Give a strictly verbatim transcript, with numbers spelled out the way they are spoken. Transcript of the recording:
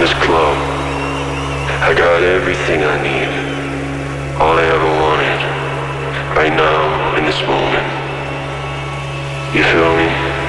this club. I got everything I need. All I ever wanted. Right now, in this moment. You feel